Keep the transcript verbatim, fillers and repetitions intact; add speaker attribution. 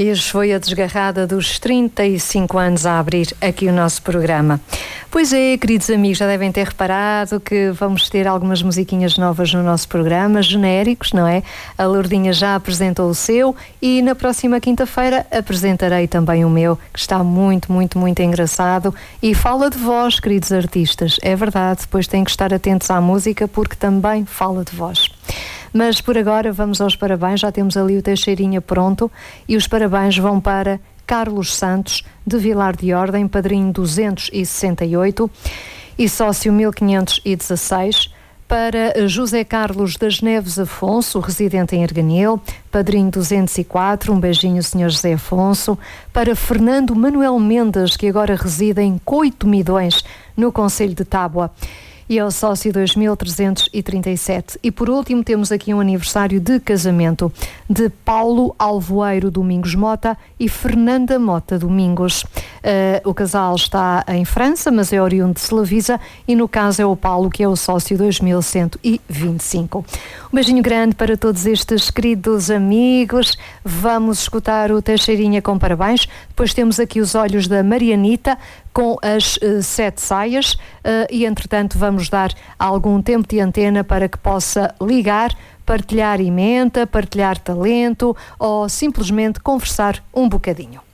Speaker 1: E hoje foi a desgarrada dos trinta e cinco anos a abrir aqui o nosso programa. Pois é, queridos amigos, já devem ter reparado que vamos ter algumas musiquinhas novas no nosso programa, genéricos, não é? A Lourdinha já apresentou o seu e na próxima quinta-feira apresentarei também o meu, que está muito, muito, muito engraçado e fala de vós, queridos artistas. É verdade, depois têm que estar atentos à música porque também fala de vós. Mas por agora vamos aos parabéns, já temos ali o Teixeirinha pronto e os parabéns vão para Carlos Santos, de Vilar de Ordem, padrinho duzentos e sessenta e oito e sócio mil quinhentos e dezasseis, para José Carlos das Neves Afonso, residente em Erganil, padrinho duzentos e quatro, um beijinho senhor José Afonso, para Fernando Manuel Mendes, que agora reside em Coitomidões, no concelho de Tábua, e é o sócio dois mil trezentos e trinta e sete. E por último temos aqui um aniversário de casamento de Paulo Alvoeiro Domingos Mota e Fernanda Mota Domingos. Uh, o casal está em França, mas é oriundo de Slavisa e no caso é o Paulo, que é o sócio dois mil cento e vinte e cinco. Um beijinho grande para todos estes queridos amigos. Vamos escutar o Teixeirinha com parabéns. Depois temos aqui os olhos da Marianita com as uh, sete saias uh, e entretanto vamos dar algum tempo de antena para que possa ligar, partilhar emenda, partilhar talento ou simplesmente conversar um bocadinho.